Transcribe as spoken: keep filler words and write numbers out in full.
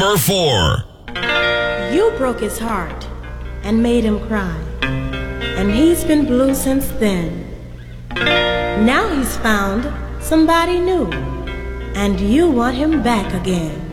Number four. You broke his heart and made him cry, and he's been blue since then. Now he's found somebody new, and you want him back again.